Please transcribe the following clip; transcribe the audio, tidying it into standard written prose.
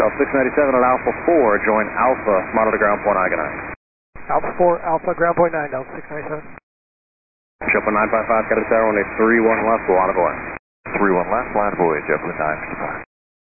South 697 at Alpha 4, join Alpha, monitor ground point Igonite. Alpha 4, Alpha, ground point 9, Delta 697. Zeppelin 955, got a tower on a 31 left, we'll on a void. 31 left, line void, Zeppelin 955.